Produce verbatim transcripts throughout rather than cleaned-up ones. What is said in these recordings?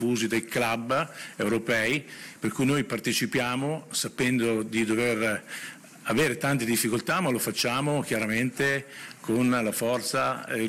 diffusi dai club europei, per cui noi partecipiamo sapendo di dover avere tante difficoltà, ma lo facciamo chiaramente con la forza e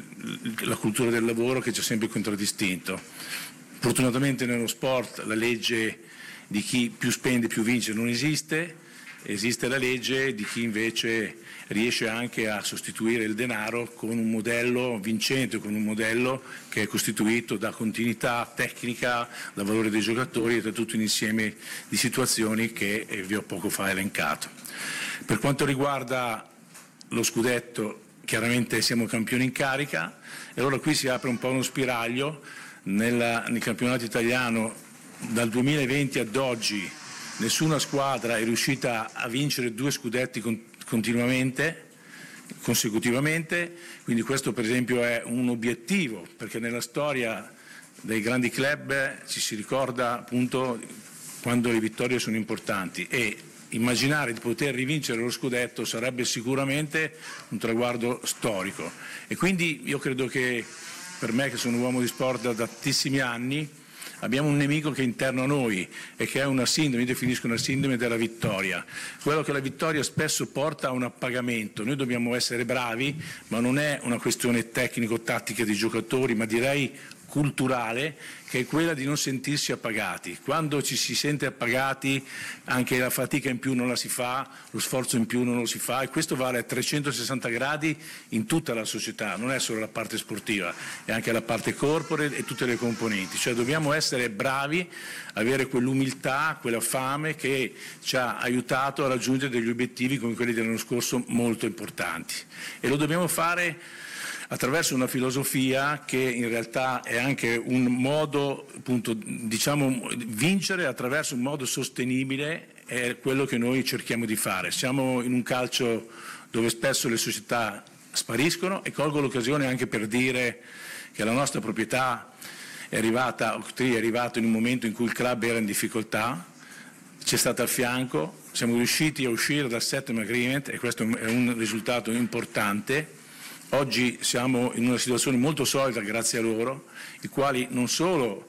la cultura del lavoro che ci ha sempre contraddistinto. Fortunatamente nello sport la legge di chi più spende più vince non esiste, esiste la legge di chi invece riesce anche a sostituire il denaro con un modello vincente, con un modello che è costituito da continuità tecnica, da valore dei giocatori e da tutto un insieme di situazioni che vi ho poco fa elencato. Per quanto riguarda lo scudetto, chiaramente siamo campioni in carica e allora qui si apre un po' uno spiraglio. Nella, nel campionato italiano dal duemilaventi ad oggi nessuna squadra è riuscita a vincere due scudetti con, continuamente, consecutivamente, quindi questo per esempio è un obiettivo, perché nella storia dei grandi club ci si ricorda appunto quando le vittorie sono importanti e immaginare di poter rivincere lo scudetto sarebbe sicuramente un traguardo storico e quindi io credo che per me che sono un uomo di sport da tantissimi anni abbiamo un nemico che è interno a noi e che è una sindrome, io definisco una sindrome della vittoria, quello che la vittoria spesso porta a un appagamento. Noi dobbiamo essere bravi, ma non è una questione tecnico-tattica dei giocatori, ma direi culturale, che è quella di non sentirsi appagati. Quando ci si sente appagati anche la fatica in più non la si fa, lo sforzo in più non lo si fa e questo vale a trecentosessanta gradi in tutta la società, non è solo la parte sportiva, è anche la parte corporate e tutte le componenti, cioè dobbiamo essere bravi, avere quell'umiltà, quella fame che ci ha aiutato a raggiungere degli obiettivi come quelli dell'anno scorso molto importanti e lo dobbiamo fare attraverso una filosofia che in realtà è anche un modo, appunto, diciamo, vincere attraverso un modo sostenibile è quello che noi cerchiamo di fare. Siamo in un calcio dove spesso le società spariscono e colgo l'occasione anche per dire che la nostra proprietà è arrivata, Oaktree è arrivato in un momento in cui il club era in difficoltà, ci è stata a fianco, siamo riusciti a uscire dal settlement agreement e questo è un risultato importante. Oggi siamo in una situazione molto solida grazie a loro, i quali non solo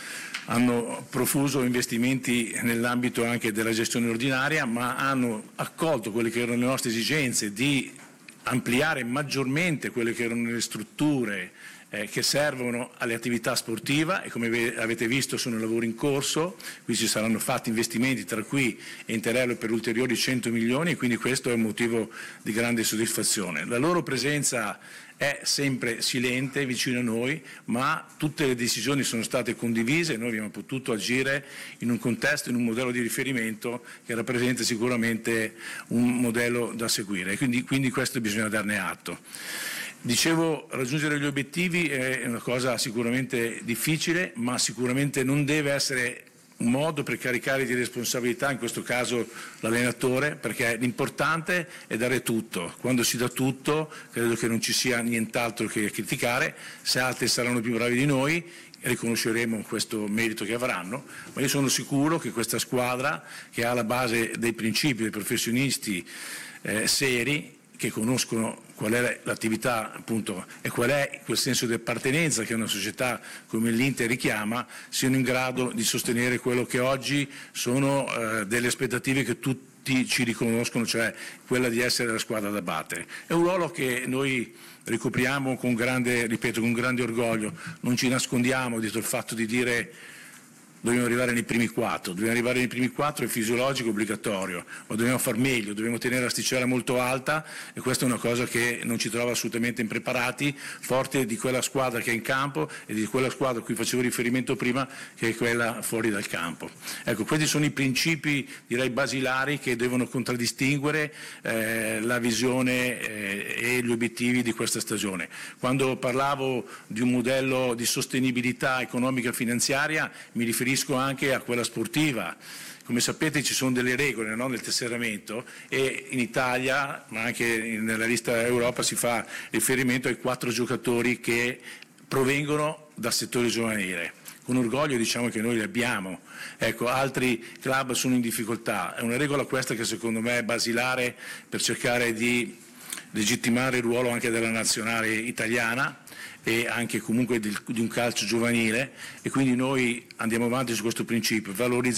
hanno profuso investimenti nell'ambito anche della gestione ordinaria, ma hanno accolto quelle che erano le nostre esigenze di ampliare maggiormente quelle che erano le strutture eh, che servono alle attività sportive e come avete visto sono lavori in corso, qui ci saranno fatti investimenti tra qui e Interello per ulteriori cento milioni e quindi questo è un motivo di grande soddisfazione. La loro presenza è sempre silente vicino a noi, ma tutte le decisioni sono state condivise e noi abbiamo potuto agire in un contesto, in un modello di riferimento che rappresenta sicuramente un modello da seguire, quindi, quindi questo bisogna darne atto. Dicevo, raggiungere gli obiettivi è una cosa sicuramente difficile, ma sicuramente non deve essere un modo per caricare di responsabilità, in questo caso l'allenatore, perché l'importante è dare tutto. Quando si dà tutto credo che non ci sia nient'altro che criticare, se altri saranno più bravi di noi riconosceremo questo merito che avranno, ma io sono sicuro che questa squadra, che ha alla base dei principi dei professionisti eh, seri, che conoscono qual è l'attività appunto e qual è quel senso di appartenenza che una società come l'Inter richiama, siano in grado di sostenere quello che oggi sono eh, delle aspettative che tutti ci riconoscono, cioè quella di essere la squadra da battere. È un ruolo che noi ricopriamo con grande, ripeto, con grande orgoglio, non ci nascondiamo dietro il fatto di dire dobbiamo arrivare nei primi quattro, dobbiamo arrivare nei primi quattro, è fisiologico, obbligatorio, ma dobbiamo far meglio, dobbiamo tenere l'asticella molto alta e questa è una cosa che non ci trova assolutamente impreparati, forte di quella squadra che è in campo e di quella squadra a cui facevo riferimento prima che è quella fuori dal campo. Ecco, questi sono i principi, direi, basilari che devono contraddistinguere eh, la visione eh, e gli obiettivi di questa stagione. Quando parlavo di un modello di sostenibilità economica e finanziaria mi riferisco anche a quella sportiva. Come sapete ci sono delle regole, no, nel tesseramento e in Italia, ma anche nella lista Europa, si fa riferimento ai quattro giocatori che provengono dal settore giovanile. Con orgoglio diciamo che noi li abbiamo, ecco, altri club sono in difficoltà. È una regola questa che secondo me è basilare per cercare di legittimare il ruolo anche della nazionale italiana e anche comunque del, di un calcio giovanile, e quindi noi andiamo avanti su questo principio, valorizziamo